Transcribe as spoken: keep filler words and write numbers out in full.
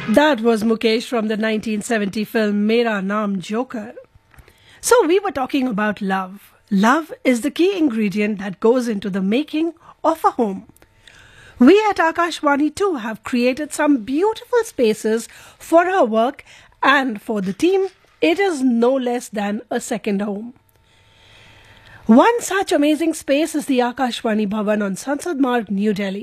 That was Mukesh from the nineteen seventy film Mera Naam Joker. So we were talking about love. Love is the key ingredient that goes into the making of a home. We at Akashvani too have created some beautiful spaces for our work, and for the team, it is no less than a second home. One such amazing space is the Akashvani Bhavan on Sansad Marg, New Delhi.